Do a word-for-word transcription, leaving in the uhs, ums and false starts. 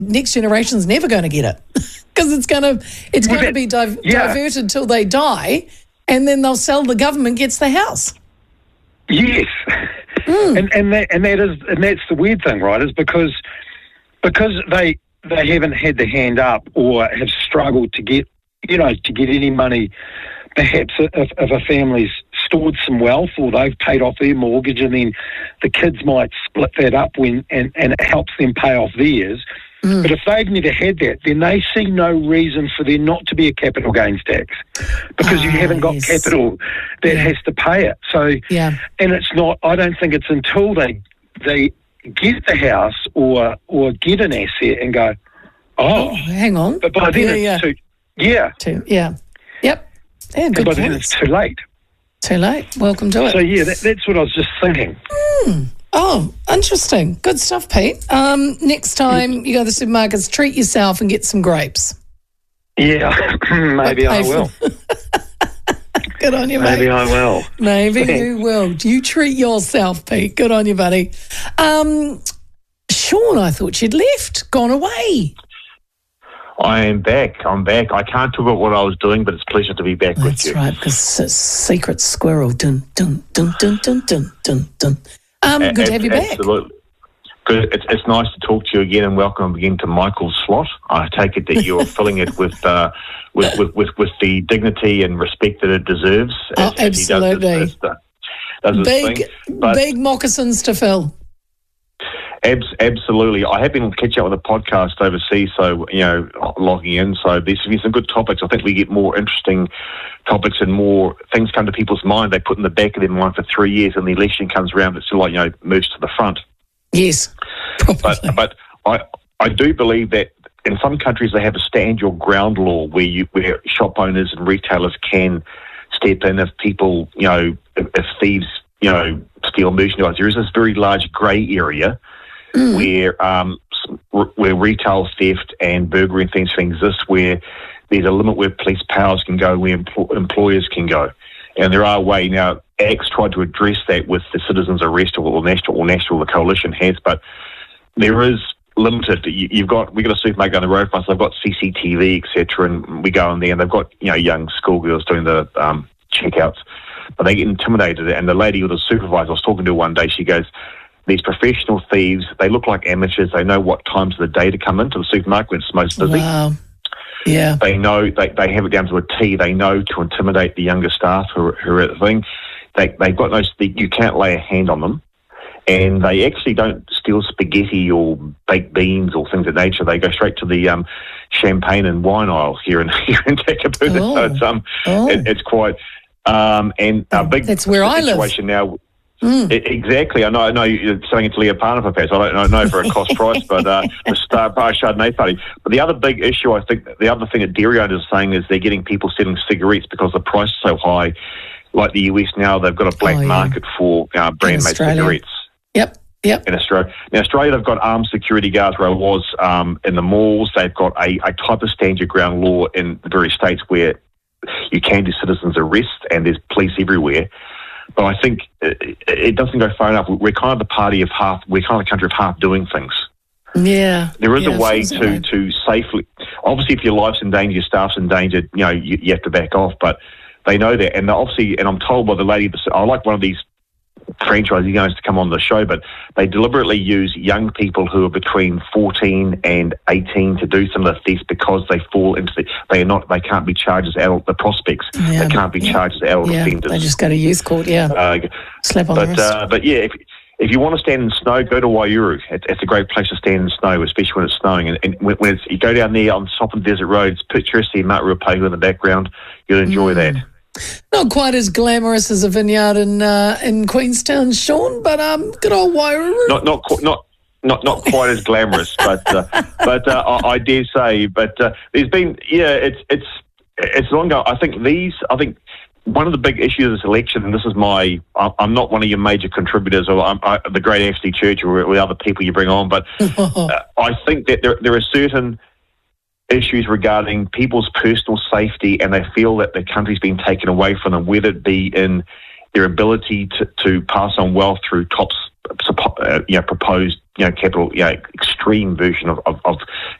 next generation's never going to get it because it's going to it's Well, going to that- be div- yeah. diverted till they die, and then they'll sell. The government gets the house. Yes, and and that and that is and that's the weird thing, right? Is because because they they haven't had the hand up or have struggled to get you know to get any money. Perhaps if, if a family's stored some wealth or they've paid off their mortgage, and then the kids might split that up when and, and it helps them pay off theirs. Mm. But if they've never had that, then they see no reason for there not to be a capital gains tax because you Ah, haven't got yes. capital that Yeah. has to pay it. So, Yeah. and it's not. I don't think it's until they they get the house or or get an asset and go, oh, Oh, hang on. but by then yeah, it's yeah. too. Yeah, Too, yeah. Yep. Yeah, but good by then points. it's too late. Too late. Welcome to it. So yeah, that, that's what I was just thinking. Oh, interesting. Good stuff, Pete. Um, next time you go to the supermarkets, treat yourself and get some grapes. Yeah, maybe I Pay for- will. Good on you, Maybe mate. I will. Maybe you will. You treat yourself, Pete. Good on you, buddy. Um, Sean, I thought you'd left, gone away. I am back. I'm back. I can't talk about what I was doing, but it's a pleasure to be back with That's you. right, because it's secret squirrel. Dun, dun, dun, dun, dun, dun, dun, dun. Um, A- good to have you ab- back. Absolutely. Good. It's, it's nice to talk to you again, and welcome again to Michael's slot. I take it that you're filling it with, uh, with, with, with with the dignity and respect that it deserves. Oh, as- as he does absolutely. his- his, uh, does his Big, thing. But big moccasins to fill. abs- absolutely. I have been catching up with a podcast overseas, so, you know, logging in. So there's been some good topics. I think we get more interesting topics and more things come to people's mind. They put in the back of their mind for three years, and the election comes around. It's still like, you know, moves to the front. Yes, probably. But but I I do believe that in some countries they have a stand your ground law where you where shop owners and retailers can step in if people, you know, if, if thieves, you know, steal merchandise. There is this very large grey area where um s- where retail theft and burglary and things can exist, where there's a limit where police powers can go, where empl- employers can go. And there are ways now. Acts tried to address that with the citizens' arrest or, or national or national the coalition has, but there is limited. You, you've got we got a supermarket down the road from us. They've got C C T V, et cetera, and we go in there and they've got you know young schoolgirls doing the um, checkouts, but they get intimidated. And the lady or the supervisor I was talking to one day, she goes, "These professional thieves, they look like amateurs. They know what times of the day to come into the supermarket when it's most busy." Wow. Yeah. They know they, they have it down to a T. They know to intimidate the younger staff who are, who are at the thing. They they've got no. You can't lay a hand on them, and they actually don't steal spaghetti or baked beans or things of that nature. They go straight to the um, champagne and wine aisles here in here in Takapuna. Oh. So it's um Oh. it, it's quite um and a big That's where I live. situation now. Mm. E- Exactly. I know. I know you're selling it to Leopana for perhaps. I don't know, know for a cost price, but uh, the Star Bar Chardonnay party. But the other big issue, I think, the other thing that dairy owners are saying is they're getting people selling cigarettes because the price is so high. Like the U S now, they've got a black Oh, yeah. market for uh, brand made Australia. cigarettes. Yep. Yep. In Australia, now Australia, they've got armed security guards where I was um, in the malls. They've got a, a type of stand your ground law in the various states where you can do citizens arrest, and there's police everywhere. But I think it, it doesn't go far enough. We're kind of the party of half. We're kind of the country of half doing things. Yeah. There is Yeah, a way feels that to, way. to safely. Obviously, if your life's in danger, your staff's in danger, you know you, you have to back off. But they know that, and obviously, and I'm told by the lady. I like one of these franchisee owners to come on the show, but they deliberately use young people who are between fourteen and eighteen to do some of the thefts because they fall into the. They are not. They can't be charged as adult. The prospects. Yeah, They can't be yeah, charged as adult Yeah. offenders. They just go to youth court. Yeah. Uh, Slap on the but wrist. uh, but yeah, if if you want to stand in snow, go to Waiouru. It, it's a great place to stand in snow, especially when it's snowing. And, and when, when it's, you go down there on top of the desert roads, picture see Mount Ruapehu in the background. You'll enjoy Mm. that. Not quite as glamorous as a vineyard in uh, in Queenstown, Sean, but um, good old Wairuru. Not not qu- not. Not not quite as glamorous, but uh, but uh, I, I dare say. But uh, there's been yeah, it's it's it's ongoing. I think these. I think one of the big issues of this election, and this is my. I- I'm not one of your major contributors, or I'm, I, the Great Ashley Church, or, or other people you bring on, but uh, I think that there there are certain issues regarding people's personal safety, and they feel that the country's been taken away from them, whether it be in their ability to, to pass on wealth through top suppo- uh, you know, proposed, you know, capital, you know, extreme version of, of, of